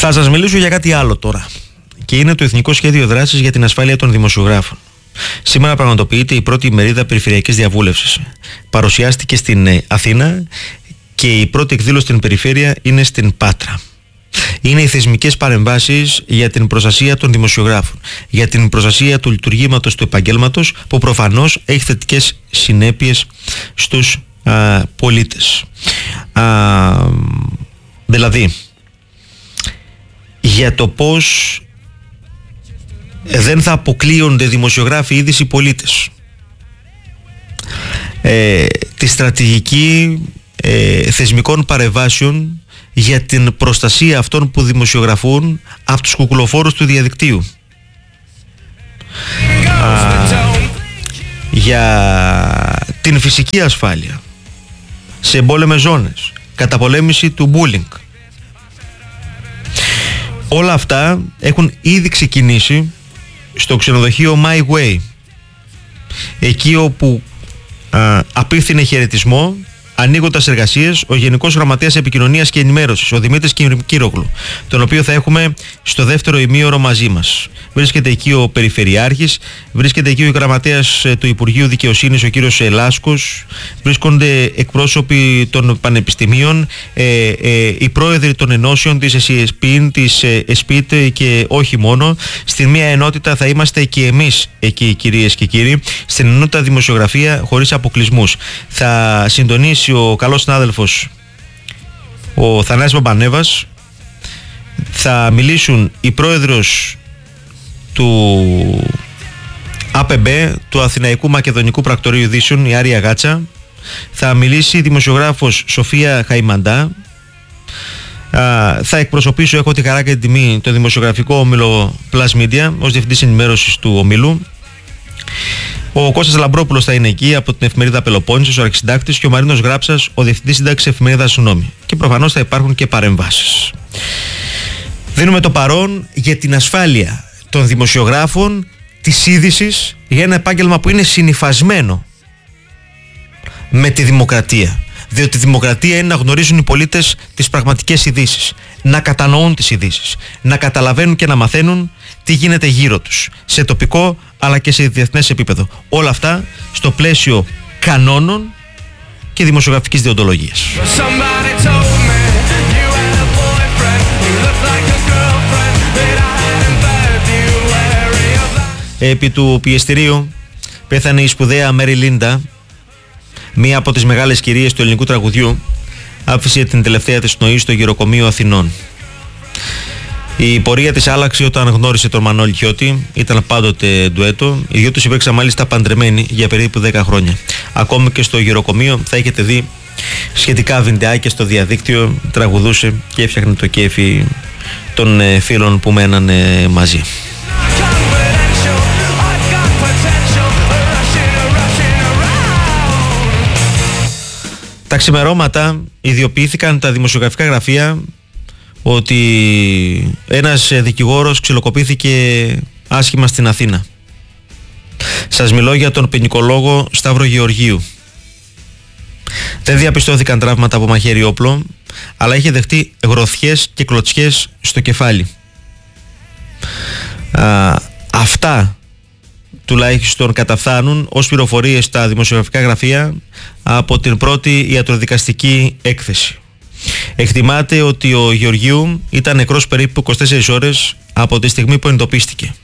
Θα σας μιλήσω για κάτι άλλο τώρα. Και είναι το Εθνικό Σχέδιο Δράσης για την Ασφάλεια των Δημοσιογράφων. Σήμερα πραγματοποιείται η πρώτη ημερίδα περιφερειακής διαβούλευσης. Παρουσιάστηκε στην Αθήνα και η πρώτη εκδήλωση στην περιφέρεια είναι στην Πάτρα. Είναι οι θεσμικές παρεμβάσεις για την προστασία των δημοσιογράφων, για την προστασία του λειτουργήματος του επαγγέλματος, που προφανώς έχει θετικές συνέπειες στους πολίτες. Δηλαδή, για το πώς δεν θα αποκλείονται δημοσιογράφοι είδηση πολίτες, τη στρατηγική θεσμικών παρεμβάσεων για την προστασία αυτών που δημοσιογραφούν από τους κουκουλοφόρους του διαδικτύου, για την φυσική ασφάλεια σε εμπόλεμες ζώνες, καταπολέμηση του bullying. Όλα αυτά έχουν ήδη ξεκινήσει στο ξενοδοχείο My Way, εκεί όπου απίθυνε χαιρετισμό, ανοίγοντας εργασίες, ο Γενικός Γραμματέας Επικοινωνίας και Ενημέρωσης, ο Δημήτρης Κύρογλου, τον οποίο θα έχουμε στο δεύτερο ημίωρο μαζί μας. Βρίσκεται εκεί ο Περιφερειάρχης, βρίσκεται εκεί ο Γραμματέας του Υπουργείου Δικαιοσύνης, ο κύριος Λάσκος, βρίσκονται εκπρόσωποι των πανεπιστημίων, οι πρόεδροι των ενώσεων της ΕΣΥΕΣΠΗΝ, της ΕΣΠΙΤ και όχι μόνο. Στην μία ενότητα θα είμαστε και εμείς εκεί, κυρίες και κύριοι, στην ενότητα Δημοσιογραφία χωρίς αποκλεισμούς. Θα συντονίσει ο καλός συνάδελφος ο Θανάσης Μπαμπανέβας, θα μιλήσουν οι πρόεδρος του ΑΠΜ, του Αθηναϊκού Μακεδονικού Πρακτορείου Ειδήσεων, η Άρια Γάτσα, θα μιλήσει η δημοσιογράφος Σοφία Χαϊμαντά, θα εκπροσωπήσω, έχω τη χαρά και την τιμή, το δημοσιογραφικό όμιλο Plus Media ως διευθυντής ενημέρωσης του ομίλου. Ο Κώστας Λαμπρόπουλος θα είναι εκεί από την εφημερίδα Πελοπόννησος, ο αρχισυντάκτης, και ο Μαρίνος Γράψας, ο διευθυντής σύνταξης εφημερίδας Νόμη. Και προφανώς θα υπάρχουν και παρεμβάσεις. Δίνουμε το παρόν για την ασφάλεια των δημοσιογράφων της είδησης, για ένα επάγγελμα που είναι συνυφασμένο με τη δημοκρατία. Διότι η δημοκρατία είναι να γνωρίζουν οι πολίτες τις πραγματικές ειδήσεις, να κατανοούν τις ειδήσεις, να καταλαβαίνουν και να μαθαίνουν τι γίνεται γύρω τους, σε τοπικό αλλά και σε διεθνές επίπεδο. Όλα αυτά στο πλαίσιο κανόνων και δημοσιογραφικής δεοντολογίας. Επί του πιεστηρίου πέθανε η σπουδαία Μέρι Λίντα, μία από τις μεγάλες κυρίες του ελληνικού τραγουδιού. Άφησε την τελευταία της πνοή στο γυροκομείο Αθηνών. Η πορεία της άλλαξε όταν γνώρισε τον Μανώλη Χιώτη. Ήταν πάντοτε ντουέτο. Οι δυο τους υπήρξαν μάλιστα παντρεμένοι για περίπου 10 χρόνια. Ακόμη και στο γυροκομείο θα έχετε δει σχετικά βιντεάκια στο διαδίκτυο. Τραγουδούσε και έφτιαχνε το κέφι των φίλων που μένανε μαζί. Τα ξημερώματα ιδιοποιήθηκαν τα δημοσιογραφικά γραφεία ότι ένας δικηγόρος ξυλοκοπήθηκε άσχημα στην Αθήνα. Σας μιλώ για τον ποινικολόγο Σταύρο Γεωργίου. Δεν διαπιστώθηκαν τραύματα από μαχαίρι όπλο, αλλά είχε δεχτεί γροθιές και κλωτσιές στο κεφάλι. Αυτά τουλάχιστον καταφθάνουν ως πληροφορίες στα δημοσιογραφικά γραφεία από την πρώτη ιατροδικαστική έκθεση. Εκτιμάται ότι ο Γεωργίου ήταν νεκρός περίπου 24 ώρες από τη στιγμή που εντοπίστηκε.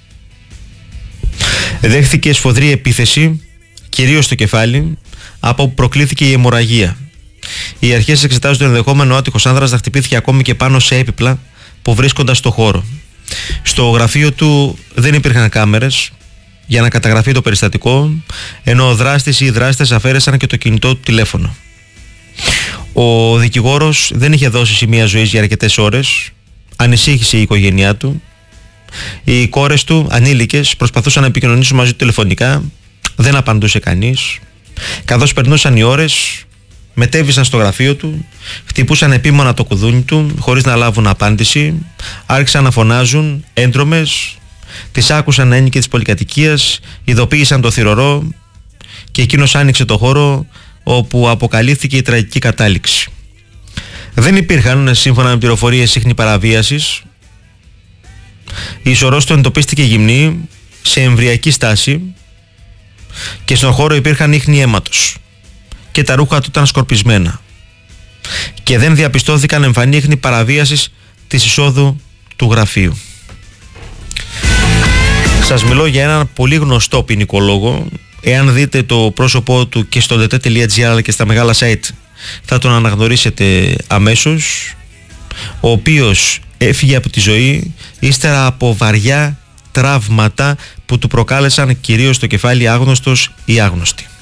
Δέχθηκε σφοδρή επίθεση, κυρίως στο κεφάλι, από όπου προκλήθηκε η αιμορραγία. Οι αρχές εξετάζουν το ενδεχόμενο ο άτυχος άνδρας να χτυπήθηκε ακόμη και πάνω σε έπιπλα που βρίσκονταν στο χώρο. Στο γραφείο του δεν υπήρχαν κάμερες για να καταγραφεί το περιστατικό, ενώ ο δράστης ή οι δράστες αφαίρεσαν και το κινητό του τηλέφωνο. Ο δικηγόρος δεν είχε δώσει σημεία ζωής για αρκετές ώρες, ανησύχησε η οικογένειά του. Οι κόρες του, ανήλικες, προσπαθούσαν να επικοινωνήσουν μαζί του τηλεφωνικά, δεν απαντούσε κανείς. Καθώς περνούσαν οι ώρες, μετέβησαν στο γραφείο του, χτυπούσαν επίμονα το κουδούνι του χωρίς να λάβουν απάντηση, άρχισαν να φωνάζουν έντρομες, τις άκουσαν έννοικοι της πολυκατοικίας, ειδοποίησαν το θυρωρό και εκείνος άνοιξε το χώρο όπου αποκαλύφθηκε η τραγική κατάληξη. Δεν υπήρχαν, σύμφωνα με πληροφορίες, ίχνη παραβίασης, Η σωρός του εντοπίστηκε γυμνή σε εμβρυακή στάση και στον χώρο υπήρχαν ίχνη αίματος και τα ρούχα του ήταν σκορπισμένα και δεν διαπιστώθηκαν εμφανή ίχνη παραβίασης της εισόδου του γραφείου. Σας μιλώ για έναν πολύ γνωστό ποινικολόγο. Εάν δείτε το πρόσωπό του και στο dete.gr αλλά και στα μεγάλα site θα τον αναγνωρίσετε αμέσως, ο οποίος έφυγε από τη ζωή ύστερα από βαριά τραύματα που του προκάλεσαν κυρίως στο κεφάλι άγνωστος ή άγνωστοι.